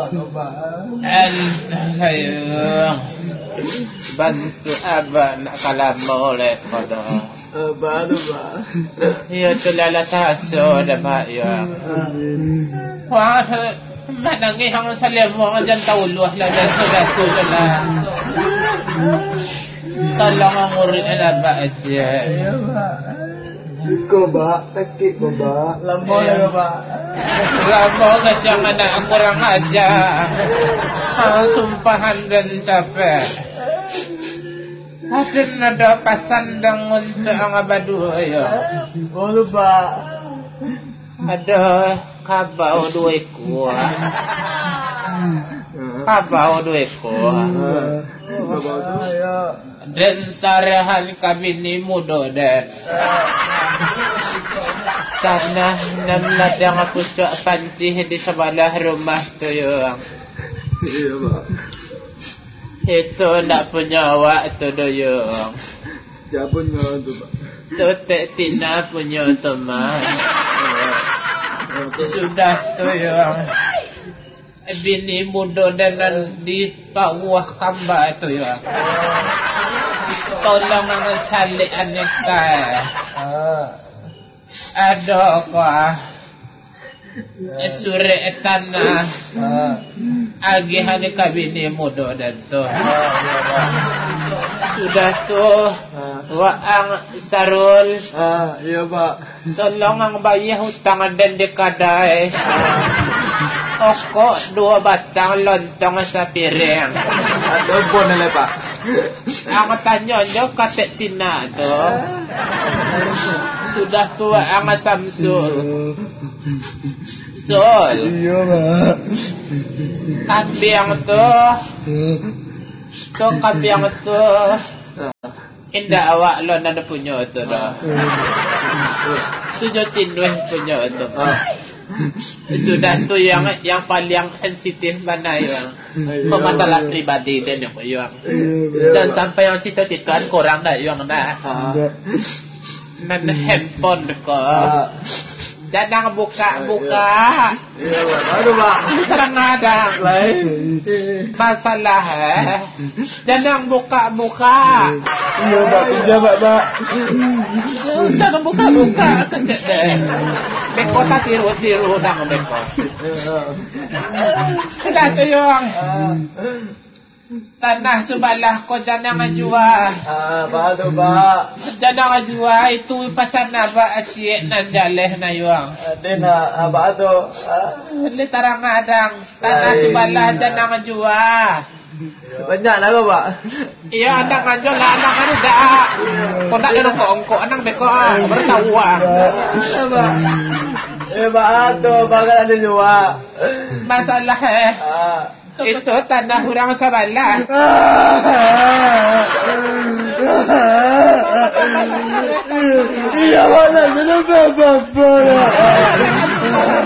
Ayun. Bantu abah nak kalamo oleh pada. Baru ba. Ya tulala taso dapat ya. Wah, manangi hang salemo jan tauluh la sudah sudah. Tolong ngurus abah aja. Ko ba, sakit ko ba? Lamo na ba? Lamo ka jangan nak kurang aja. Sumpahan dan capek. Hadin ada pasandang untuk ang abadu ayo. Bolu ba? Ada kabau dua ekor. Kabau dua ekor. Dan sarahan kami ni muda dan tanah nam ladang aku cak pancih di sebelah rumah tu yang. Iya ba. Itu nak punya awak tu doyong. Siapa punya tu ba? Tu tak tina punya teman. Sudah tu yang bini muda dan di bawah kamba tu yang. Tolong salik aneka. Ada kah? Suri tanah. Agi hari kabini muda dan tu. Sudah tu waang sarul. Iya ba. Tolong ang bayar hutang dan dekadai. Okok 2 batang lontong sa piring. Ada pun na pak. Ang tanya nyo katek tina tu. Sudah tua ang Samsul. Sol. Iya ba. Kambing tu. Tu kambing tu. Indah awak lo nanda punya tu dah. Tujuh tinduh punya tu. Sudah tu yang paling sensitif mana yang masalah pribadi dan yang dan sampai yang cerita-cerita korang dah yang dah. Nan handphone dekat. Jangan buka. Iya ba. Aduh ba. Kadang-kadang masalah jangan buka. Iya ba. Jabat ba. Jangan buka kecek deh. Beko tak tiru nang beko. Sudah tu yang tanah sebelah kau jangan jual. Baru ba. Jangan jual itu pasal naba asyik nan jaleh na yuang. Dena baru. Ni tarang-adang tanah sebelah jangan jual. Banyak lah ba. Iya anak anjo lah anak anu dah. Kau nak ada ongko anak beko baru tahu Ba. Baru bagal ada jual. Masalah itu tanah orang sebelah.